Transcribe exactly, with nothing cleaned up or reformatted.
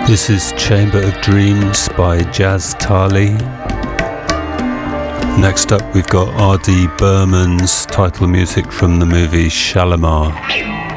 This is Chamber of Dreams by Jazz Kali. Next up we've got R D Berman's title music from the movie Shalimar.